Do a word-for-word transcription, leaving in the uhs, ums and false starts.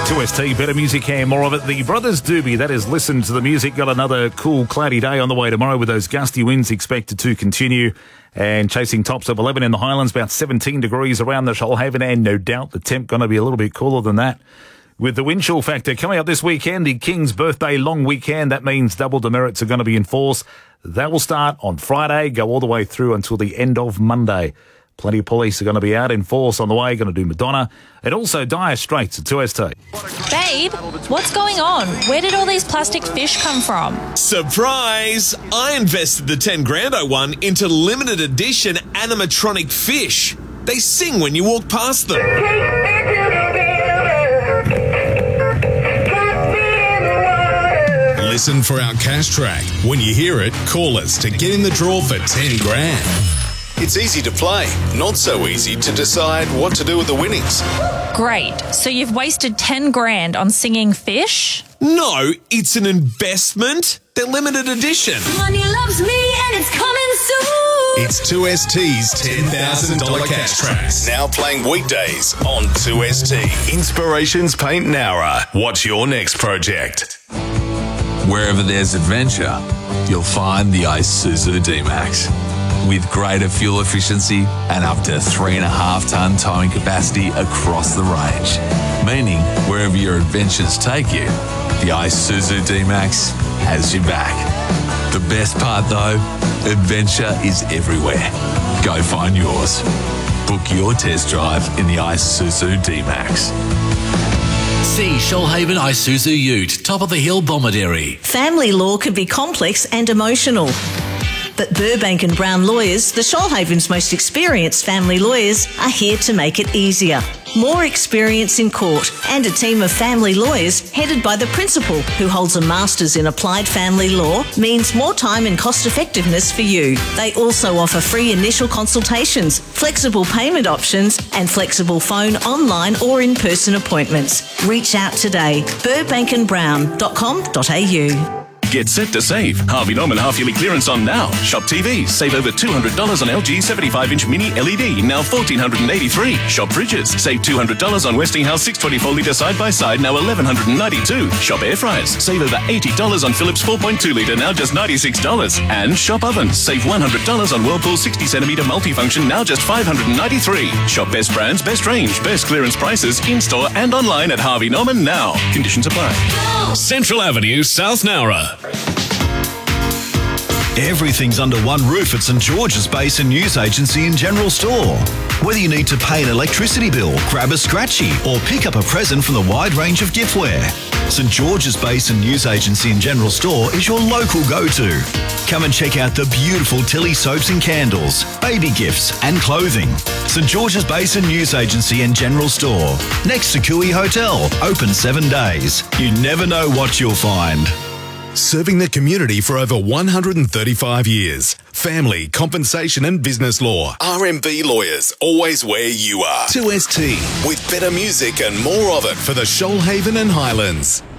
two S T, better music and more of it. The Brothers Doobie, that is Listen to the Music, got another cool cloudy day on the way tomorrow with those gusty winds expected to continue and chasing tops of eleven in the Highlands, about seventeen degrees around the Shoalhaven, and no doubt the temp going to be a little bit cooler than that. With the wind chill factor coming up this weekend, the King's birthday long weekend, that means double demerits are going to be in force. That will start on Friday, go all the way through until the end of Monday. Plenty of police are going to be out in force on the way, going to do Madonna, and also Dire Straits at two S T. Babe, what's going on? Where did all these plastic fish come from? Surprise! I invested the ten grand I won into limited edition animatronic fish. They sing when you walk past them. Listen for our cash track. When you hear it, call us to get in the draw for ten grand. It's easy to play, not so easy to decide what to do with the winnings. Great. So you've wasted ten grand on singing fish? No, it's an investment. They're limited edition. Money loves me and it's coming soon. It's two S T's ten thousand dollars cash tracks. Now playing weekdays on two S T. Inspirations Paint Nowra. What's your next project? Wherever there's adventure, you'll find the Isuzu D-Max. With greater fuel efficiency and up to three and a half tonne towing capacity across the range. Meaning, wherever your adventures take you, the Isuzu D-Max has your back. The best part though, adventure is everywhere. Go find yours. Book your test drive in the Isuzu D-Max. See Shoalhaven Isuzu Ute, top of the hill Bomaderry. Family law can be complex and emotional. But Burbank and Brown Lawyers, the Shoalhaven's most experienced family lawyers, are here to make it easier. More experience in court and a team of family lawyers headed by the principal, who holds a master's in applied family law, means more time and cost effectiveness for you. They also offer free initial consultations, flexible payment options and flexible phone, online or in-person appointments. Reach out today. burbank and brown dot com dot a u. Get set to save. Harvey Norman half-yearly clearance on now. Shop T Vs. Save over two hundred dollars on L G seventy-five inch mini L E D, now one thousand four hundred eighty-three dollars. Shop fridges. Save two hundred dollars on Westinghouse six twenty-four litre side-by-side, now one thousand one hundred ninety-two dollars. Shop air fryers. Save over eighty dollars on Philips four point two litre, now just ninety-six dollars. And shop ovens. Save one hundred dollars on Whirlpool sixty centimetre multifunction, now just five hundred ninety-three dollars. Shop best brands, best range, best clearance prices, in-store and online at Harvey Norman now. Conditions apply. Central Avenue, South Nowra. Everything's under one roof at St George's Basin News Agency and General Store. Whether you need to pay an electricity bill, grab a scratchy, or pick up a present from the wide range of giftware, St George's Basin News Agency and General Store is your local go-to. Come and check out the beautiful Tilly soaps and candles, baby gifts and clothing. St George's Basin News Agency and General Store, next to Cooey Hotel, open seven days. You never know what you'll find. Serving the community for over one hundred thirty-five years. Family, compensation and business law. R M B Lawyers, always where you are. two S T, with better music and more of it for the Shoalhaven and Highlands.